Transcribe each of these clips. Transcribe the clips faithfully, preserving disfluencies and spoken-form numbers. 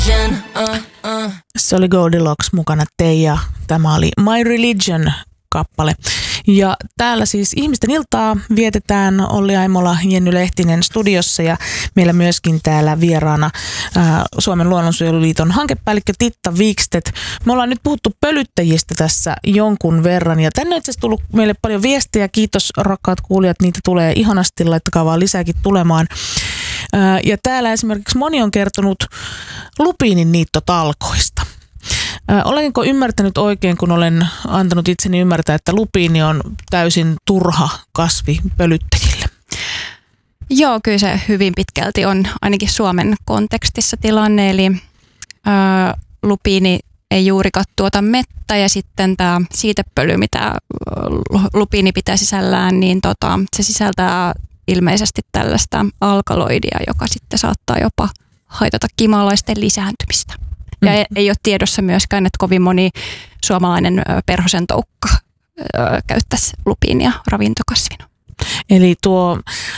Se oli Goldilocks mukana Teija. Tämä oli My Religion kappale. Ja täällä siis ihmisten iltaa vietetään Olli Aimola, Jenny Lehtinen studiossa ja meillä myöskin täällä vieraana ää, Suomen luonnonsuojeluliiton hankepäällikkö Titta Wikstedt. Me ollaan nyt puhuttu pölyttäjistä tässä jonkun verran ja tänne on itse asiassa tullut meille paljon viestejä. Kiitos rakkaat kuulijat, niitä tulee ihanasti, laittakaa vaan lisääkin tulemaan. Ää, ja täällä esimerkiksi moni on kertonut lupiinin niittotalkoista. Olenko ymmärtänyt oikein, kun olen antanut itseni ymmärtää, että lupiini on täysin turha kasvi pölyttäjille? Joo, kyllä se hyvin pitkälti on ainakin Suomen kontekstissa tilanne, eli ää, lupiini ei juurikaan tuota mettä ja sitten tämä siitepöly, mitä lupiini pitää sisällään, niin tota, se sisältää ilmeisesti tällaista alkaloidia, joka sitten saattaa jopa haitata kimalaisten lisääntymistä. Ja ei, ei ole tiedossa myöskään, että kovin moni suomalainen perhosen toukka käyttäisi lupiinia ravintokasvina. Eli tuo,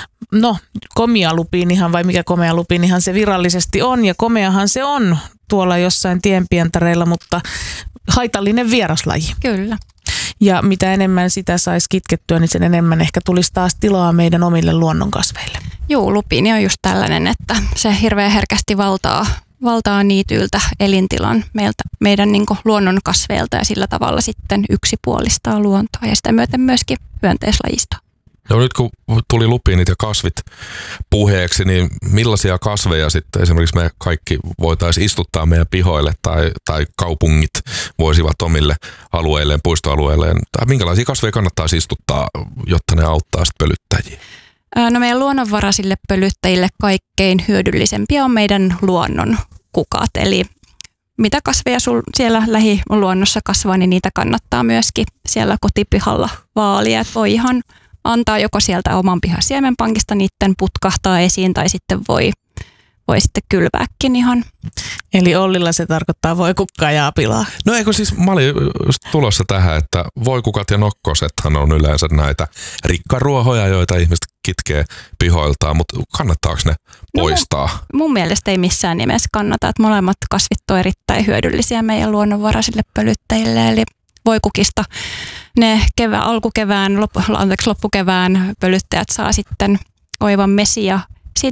no komea lupiinihan vai mikä komea lupiinihan se virallisesti on ja komeahan se on tuolla jossain tienpientareilla, mutta haitallinen vieraslaji. Kyllä. Ja mitä enemmän sitä saisi kitkettyä, niin sen enemmän ehkä tulisi taas tilaa meidän omille luonnonkasveille. Joo, lupiini on just tällainen, että se hirveän herkästi valtaa valtaa niityltä elintilan meiltä, meidän niin kuin luonnonkasveilta ja sillä tavalla sitten yksipuolistaa luontoa ja sitä myöten myöskin hyönteislajistoa. No nyt kun tuli lupiinit ja kasvit puheeksi, niin millaisia kasveja sitten esimerkiksi me kaikki voitaisiin istuttaa meidän pihoille tai, tai kaupungit voisivat omille alueilleen, puistoalueilleen? Tai minkälaisia kasveja kannattaisi istuttaa, jotta ne auttaa sitten pölyttäjiä? No meidän luonnonvaraisille pölyttäjille kaikkein hyödyllisempiä on meidän luonnon kukat. Eli mitä kasveja sul siellä lähiluonnossa kasvaa, niin niitä kannattaa myöskin siellä kotipihalla vaalia. Et voi ihan antaa joko sieltä oman pihan siemenpankista niiden putkahtaa esiin tai sitten voi, voi sitten kylvääkin ihan. Eli Ollilla se tarkoittaa voikukkaa ja apilaa. No eikö siis, mä olin just tulossa tähän, että voikukat ja nokkosethan on yleensä näitä rikkaruohoja, joita ihmiset kitkee pihoiltaan, mutta kannattaako ne poistaa? No mun, mun mielestä ei missään nimessä kannata, että molemmat kasvit on erittäin hyödyllisiä meidän luonnonvaraisille pölyttäjille, eli voikukista ne kevä, alkukevään, loppu, anteeksi, loppukevään pölyttäjät saa sitten oivan mesi- ja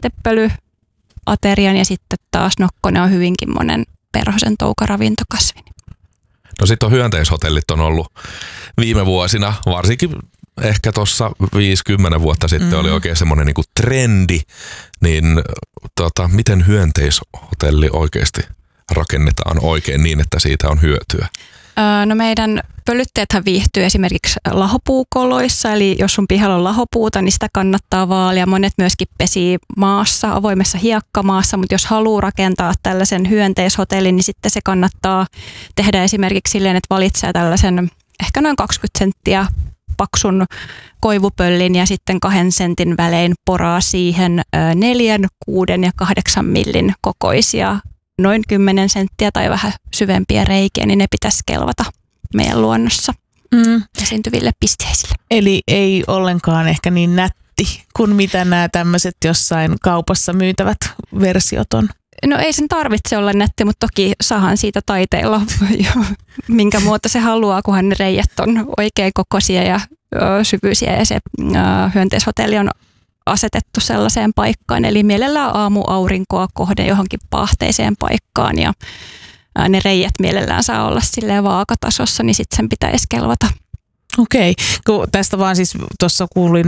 siitepölyaterian ja sitten taas nokkonen on hyvinkin monen perhosen toukaravintokasvi. No sitten on hyönteishotellit on ollut viime vuosina, varsinkin ehkä tuossa viisikymmentä vuotta sitten mm. oli oikein semmoinen niinku trendi, niin tota, miten hyönteishotelli oikeasti rakennetaan oikein niin, että siitä on hyötyä? No meidän pölyttäjäthän viihtyy esimerkiksi lahopuukoloissa, eli jos sun pihalla on lahopuuta, niin sitä kannattaa vaalia. Monet myöskin pesii maassa, avoimessa hiekkamaassa, mutta jos haluaa rakentaa tällaisen hyönteishotellin, niin sitten se kannattaa tehdä esimerkiksi silleen, että valitsee tällaisen ehkä noin kaksikymmentä senttiä paksun koivupöllin ja sitten kahden sentin välein poraa siihen neljän, kuuden ja kahdeksan millin kokoisia noin kymmenen senttiä tai vähän syvempiä reikiä, niin ne pitäisi kelvata meidän luonnossa mm. esiintyville pisteisille. Eli ei ollenkaan ehkä niin nätti kuin mitä nämä tämmöiset jossain kaupassa myytävät versiot on. No ei sen tarvitse olla nätti, mutta toki saahan siitä taiteilla, minkä muuta se haluaa, kunhan ne reijät on oikein kokoisia ja ö, syvyisiä ja se ö, hyönteishotelli on asetettu sellaiseen paikkaan, eli mielellään aamuaurinkoa kohden johonkin paahteiseen paikkaan ja ää, ne reijät mielellään saa olla silleen vaakatasossa, niin sitten sen pitäisi kelvata. Okei, kun tästä vaan siis tuossa kuulin